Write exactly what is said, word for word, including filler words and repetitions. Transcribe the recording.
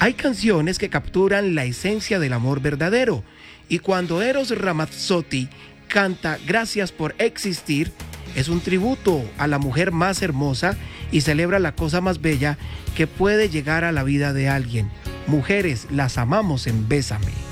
Hay canciones que capturan la esencia del amor verdadero, y cuando Eros Ramazzotti canta Gracias por existir, es un tributo a la mujer más hermosa y celebra la cosa más bella que puede llegar a la vida de alguien. Mujeres, las amamos en Bésame.